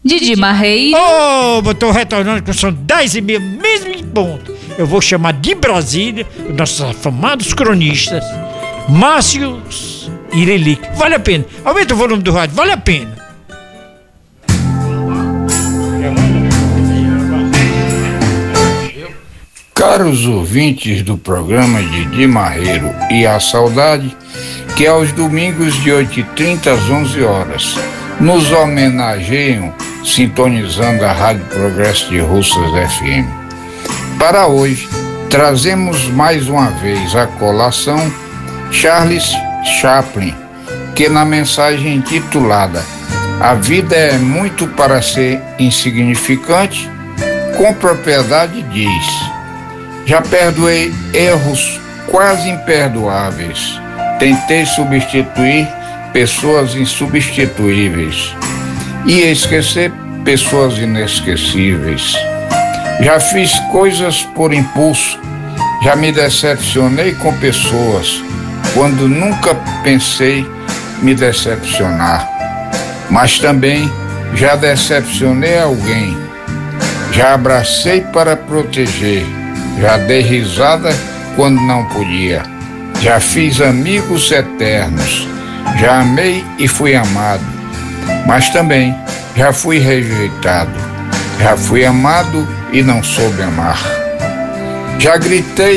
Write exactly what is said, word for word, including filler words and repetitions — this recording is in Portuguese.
Didi Marreiro. Ô, oh, estou retornando que são dez e meia, mesmo em ponto. Eu vou chamar de Brasília os nossos afamados cronistas, Márcio e Lili. Vale a pena. Aumenta o volume do rádio, vale a pena. Caros ouvintes do programa Didi Marreiro e a Saudade, que aos domingos de oito e trinta às onze horas nos homenageiam sintonizando a Rádio Progresso de Russas F M. Para hoje, trazemos mais uma vez a colação Charles Chaplin, que na mensagem intitulada "A vida é muito para ser insignificante", com propriedade diz: "Já perdoei erros quase imperdoáveis. Tentei substituir pessoas insubstituíveis e esquecer pessoas inesquecíveis. Já fiz coisas por impulso. Já me decepcionei com pessoas quando nunca pensei me decepcionar. Mas também já decepcionei alguém. Já abracei para proteger. Já dei risada quando não podia. Já fiz amigos eternos. Já amei e fui amado. Mas também já fui rejeitado. Já fui amado e não soube amar. Já gritei